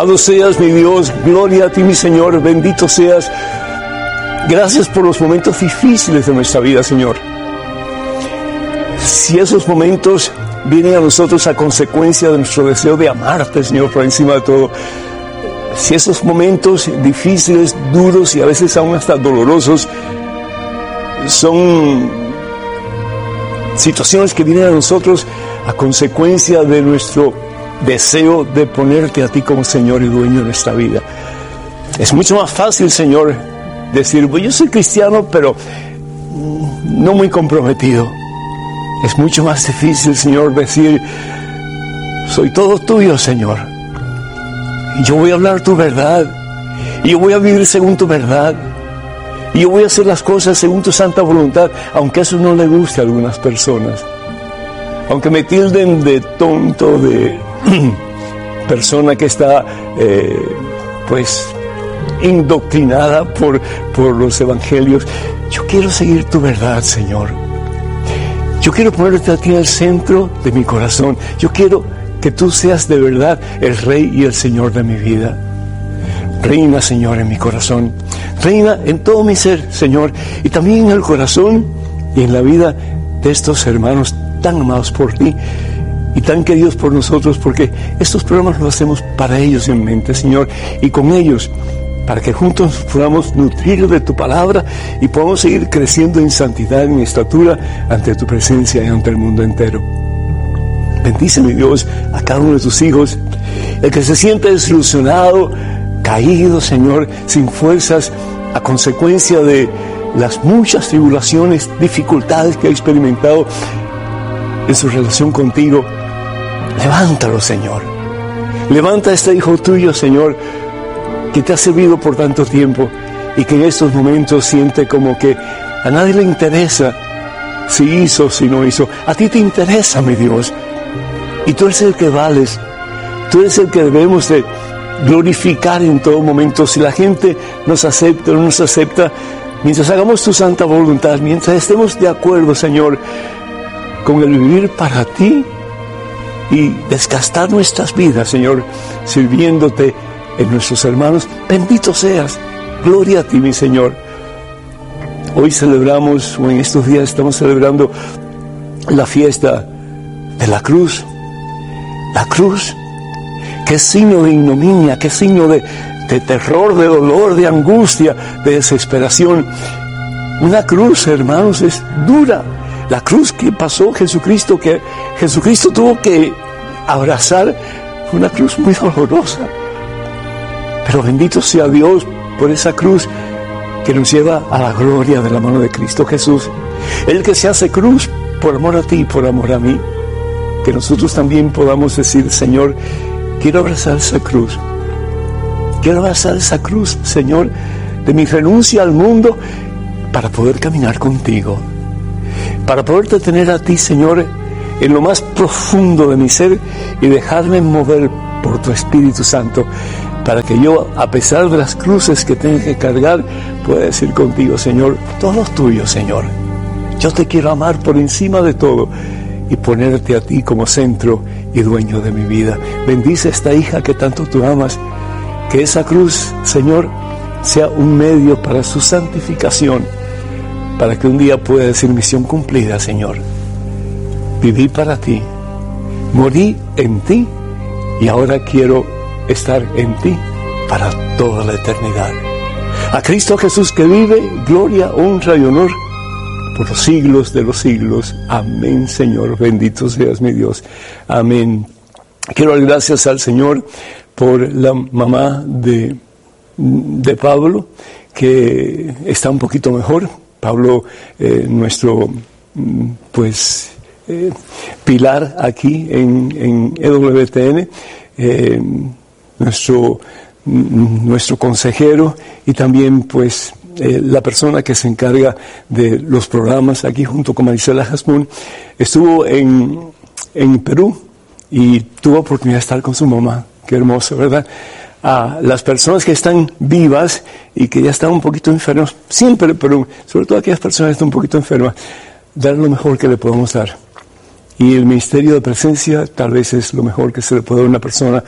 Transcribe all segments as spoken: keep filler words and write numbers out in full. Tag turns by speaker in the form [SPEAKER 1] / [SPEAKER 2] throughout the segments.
[SPEAKER 1] Alabado seas, mi Dios, gloria a ti, mi Señor, bendito seas. Gracias por los momentos difíciles de nuestra vida, Señor. Si esos momentos vienen a nosotros a consecuencia de nuestro deseo de amarte, Señor, por encima de todo, si esos momentos difíciles, duros y a veces aún hasta dolorosos son situaciones que vienen a nosotros a consecuencia de nuestro deseo de ponerte a ti como Señor y dueño de nuestra vida, es mucho más fácil, Señor, decir, pues yo soy cristiano, pero no muy comprometido. Es mucho más difícil, Señor, decir, soy todo tuyo, Señor. Y yo voy a hablar tu verdad. Y yo voy a vivir según tu verdad. Y yo voy a hacer las cosas según tu santa voluntad, aunque eso no le guste a algunas personas. Aunque me tilden de tonto, de persona que está, eh, pues, indoctrinada por, por los evangelios. Yo quiero seguir tu verdad, Señor. Yo quiero ponerte a ti en el centro de mi corazón. Yo quiero que tú seas de verdad el Rey y el Señor de mi vida. Reina, Señor, en mi corazón. Reina en todo mi ser, Señor. Y también en el corazón y en la vida de estos hermanos tan amados por ti y tan queridos por nosotros, porque estos programas los hacemos para ellos en mente, Señor, y con ellos, para que juntos podamos nutrir de tu palabra y podamos seguir creciendo en santidad, en estatura, ante tu presencia y ante el mundo entero. Bendice, mi Dios, a cada uno de tus hijos, el que se siente desilusionado, caído, Señor, sin fuerzas, a consecuencia de las muchas tribulaciones, dificultades que ha experimentado en su relación contigo. Levántalo, Señor. Levanta a este hijo tuyo, Señor, que te ha servido por tanto tiempo y que en estos momentos siente como que a nadie le interesa si hizo, si no hizo. A ti te interesa, mi Dios, y tú eres el que vales. Tú eres el que debemos de glorificar en todo momento. Si la gente nos acepta o no nos acepta, mientras hagamos tu santa voluntad, mientras estemos de acuerdo, Señor, con el vivir para ti y desgastar nuestras vidas, Señor, sirviéndote en nuestros hermanos, bendito seas. Gloria a ti, mi Señor. Hoy celebramos, o en estos días estamos celebrando la fiesta de la cruz. La cruz, que es signo de ignominia, que es signo de, de terror, de dolor, de angustia, de desesperación. Una cruz, hermanos, es dura. La cruz que pasó Jesucristo, que Jesucristo tuvo que abrazar, fue una cruz muy dolorosa. Pero bendito sea Dios por esa cruz que nos lleva a la gloria de la mano de Cristo Jesús. El que se hace cruz por amor a ti y por amor a mí. Que nosotros también podamos decir, Señor, quiero abrazar esa cruz. Quiero abrazar esa cruz, Señor, de mi renuncia al mundo para poder caminar contigo. Para poderte tener a ti, Señor, en lo más profundo de mi ser y dejarme mover por tu Espíritu Santo, para que yo, a pesar de las cruces que tenga que cargar, pueda decir contigo, Señor, todo es tuyo, Señor. Yo te quiero amar por encima de todo y ponerte a ti como centro y dueño de mi vida. Bendice a esta hija que tanto tú amas, que esa cruz, Señor, sea un medio para su santificación, para que un día pueda decir misión cumplida, Señor. Viví para ti, morí en ti y ahora quiero estar en ti para toda la eternidad. A Cristo Jesús que vive, gloria, honra y honor por los siglos de los siglos. Amén, Señor. Bendito seas, mi Dios. Amén. Quiero dar gracias al Señor por la mamá de, de Pablo, que está un poquito mejor. Pablo, eh, nuestro, pues, eh, pilar aquí en, en E W T N, eh, nuestro, nuestro consejero y también, pues, eh, la persona que se encarga de los programas aquí junto con Marisela Jasmún, estuvo en, en Perú y tuvo oportunidad de estar con su mamá. Qué hermoso, ¿verdad? A las personas que están vivas y que ya están un poquito enfermas, siempre, pero sobre todo aquellas personas que están un poquito enfermas, dar lo mejor que le podemos dar. Y el ministerio de presencia tal vez es lo mejor que se le puede dar a una persona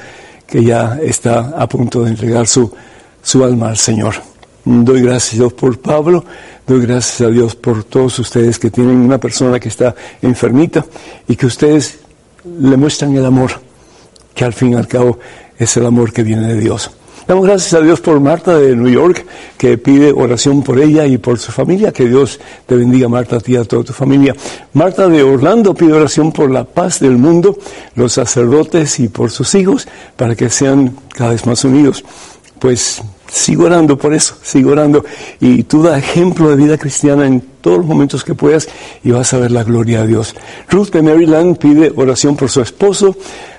[SPEAKER 1] que ya está a punto de entregar su, su alma al Señor. Doy gracias a Dios por Pablo, doy gracias a Dios por todos ustedes que tienen una persona que está enfermita y que ustedes le muestran el amor, que al fin y al cabo es el amor que viene de Dios. Damos gracias a Dios por Marta de New York, que pide oración por ella y por su familia. Que Dios te bendiga, Marta, a ti y a toda tu familia. Marta de Orlando pide oración por la paz del mundo, los sacerdotes y por sus hijos, para que sean cada vez más unidos. Pues sigo orando por eso, sigo orando. Y tú da ejemplo de vida cristiana en todos los momentos que puedas y vas a ver la gloria de Dios. Ruth de Maryland pide oración por su esposo,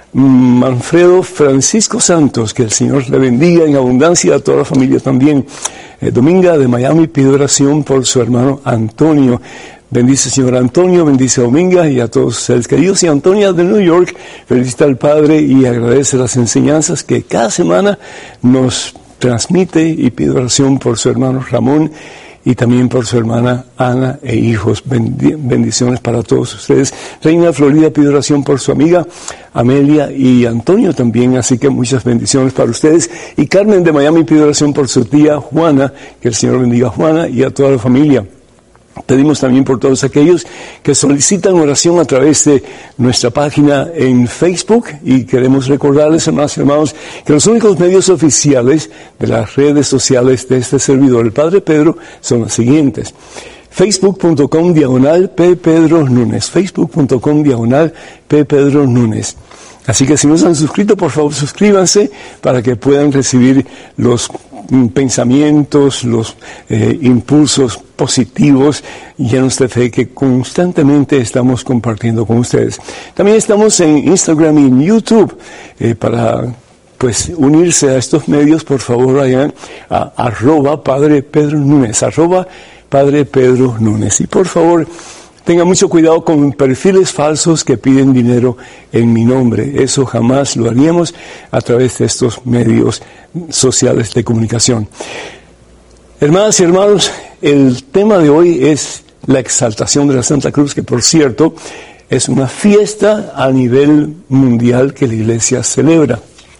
[SPEAKER 1] Manfredo Francisco Santos, que el Señor le bendiga en abundancia, a toda la familia también. Eh, Dominga de Miami pide oración por su hermano Antonio. Bendice, Señor Antonio, bendice a Dominga y a todos ustedes queridos. Y Antonia de New York felicita al Padre y agradece las enseñanzas que cada semana nos transmite y pide oración por su hermano Ramón y también por su hermana Ana e hijos. Bendiciones para todos ustedes. Reina Florida pide oración por su amiga Amelia y Antonio también, así que muchas bendiciones para ustedes. Y Carmen de Miami pide oración por su tía Juana, que el Señor bendiga a Juana y a toda la familia. Pedimos también por todos aquellos que solicitan oración a través de nuestra página en Facebook, y queremos recordarles, hermanos y hermanos, que los únicos medios oficiales de las redes sociales de este servidor, el Padre Pedro, son los siguientes: facebook.com diagonal P. Pedro Núñez, facebook.com diagonal P. Pedro Núñez. Así que si no se han suscrito, por favor suscríbanse para que puedan recibir los pensamientos, los eh, impulsos positivos llenos de fe que constantemente estamos compartiendo con ustedes. También estamos en Instagram y en YouTube. Eh, para pues unirse a estos medios, por favor vayan a arroba Padre Pedro Núñez, arroba Padre Pedro Núñez. Y por favor, tenga mucho cuidado con perfiles falsos que piden dinero en mi nombre. Eso jamás lo haríamos a través de estos medios sociales de comunicación. Hermanas y hermanos, el tema de hoy es la exaltación de la Santa Cruz, que por cierto es una fiesta a nivel mundial que la Iglesia celebra.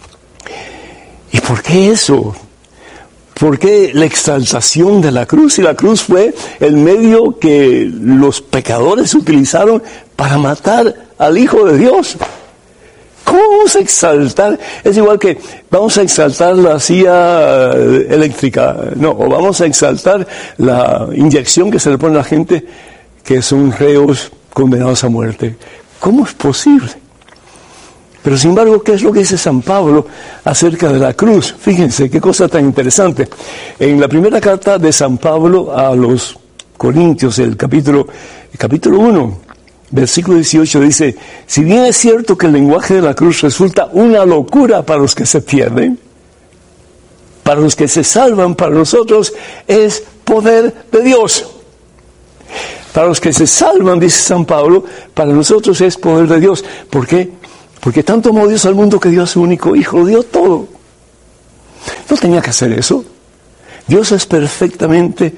[SPEAKER 1] ¿Y por qué eso? ¿Por qué la exaltación de la cruz? Y la cruz fue el medio que los pecadores utilizaron para matar al Hijo de Dios. ¿Cómo vamos a exaltar? Es igual que vamos a exaltar la silla eléctrica, no, o vamos a exaltar la inyección que se le pone a la gente que son reos condenados a muerte. ¿Cómo es posible? Pero sin embargo, ¿qué es lo que dice San Pablo acerca de la cruz? Fíjense, qué cosa tan interesante. En la primera carta de San Pablo a los Corintios, el capítulo, el capítulo uno, versículo dieciocho, dice: si bien es cierto que el lenguaje de la cruz resulta una locura para los que se pierden, para los que se salvan, para nosotros es poder de Dios. Para los que se salvan, dice San Pablo, para nosotros es poder de Dios. ¿Por qué? Porque tanto amó Dios al mundo que dio a su único Hijo, lo dio todo. No tenía que hacer eso. Dios es perfectamente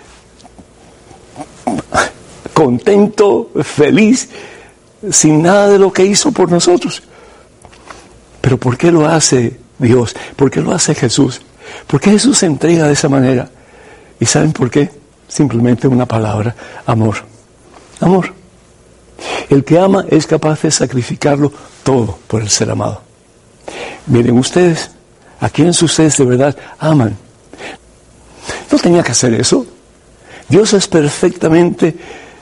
[SPEAKER 1] contento, feliz, sin nada de lo que hizo por nosotros. Pero ¿por qué lo hace Dios? ¿Por qué lo hace Jesús? ¿Por qué Jesús se entrega de esa manera? ¿Y saben por qué? Simplemente una palabra: amor. Amor. El que ama es capaz de sacrificarlo todo por el ser amado. Miren ustedes, ¿a quiénes ustedes de verdad aman? No tenía que hacer eso. Dios es perfectamente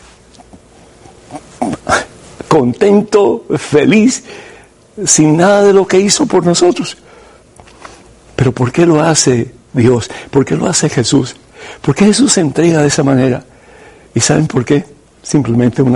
[SPEAKER 1] contento, feliz, sin nada de lo que hizo por nosotros. Pero ¿por qué lo hace Dios? ¿Por qué lo hace Jesús? ¿Por qué Jesús se entrega de esa manera? ¿Y saben por qué? Simplemente una